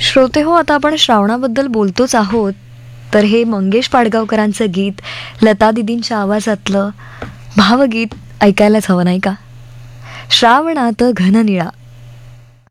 श्रोते हो, आता आपण श्रावणाबद्दल बोलतोच आहोत, तर हे मंगेश पाडगावकरांचं गीत लता दिदींच्या आवाजातलं भावगीत ऐकायलाच हवं नाही का? श्रावणात घननिळा